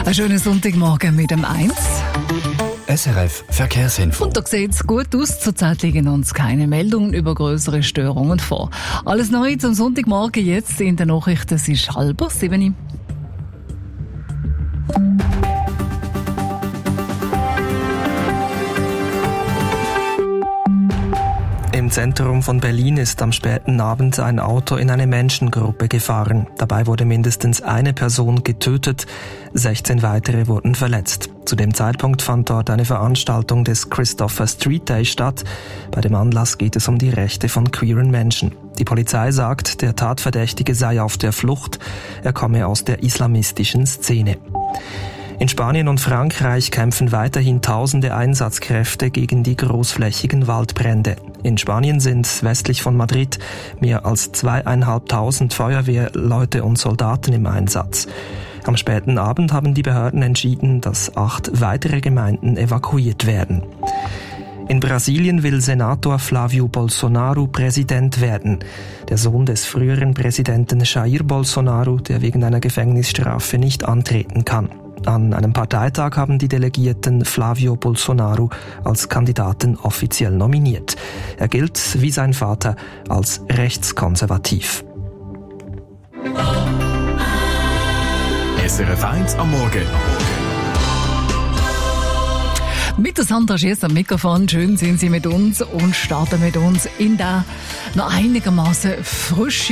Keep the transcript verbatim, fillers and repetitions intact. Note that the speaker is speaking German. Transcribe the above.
Einen schönen Sonntagmorgen mit dem eins. S R F Verkehrsinfo. Und da sieht es gut aus. Zurzeit liegen uns keine Meldungen über größere Störungen vor. Alles Neue zum Sonntagmorgen jetzt in den Nachrichten. Es ist halb sieben. Im Zentrum von Berlin ist am späten Abend ein Auto in eine Menschengruppe gefahren. Dabei wurde mindestens eine Person getötet, sechzehn weitere wurden verletzt. Zu dem Zeitpunkt fand dort eine Veranstaltung des Christopher Street Day statt. Bei dem Anlass geht es um die Rechte von queeren Menschen. Die Polizei sagt, der Tatverdächtige sei auf der Flucht. Er komme aus der islamistischen Szene. In Spanien und Frankreich kämpfen weiterhin tausende Einsatzkräfte gegen die großflächigen Waldbrände. In Spanien sind westlich von Madrid mehr als zweieinhalbtausend Feuerwehrleute und Soldaten im Einsatz. Am späten Abend haben die Behörden entschieden, dass acht weitere Gemeinden evakuiert werden. In Brasilien will Senator Flávio Bolsonaro Präsident werden. Der Sohn des früheren Präsidenten Jair Bolsonaro, der wegen einer Gefängnisstrafe nicht antreten kann. An einem Parteitag haben die Delegierten Flávio Bolsonaro als Kandidaten offiziell nominiert. Er gilt, wie sein Vater, als rechtskonservativ. S R F eins am Morgen. Mit der Sandra Schiess am Mikrofon. Schön sind Sie mit uns und starten mit uns in der noch einigermaßen frisch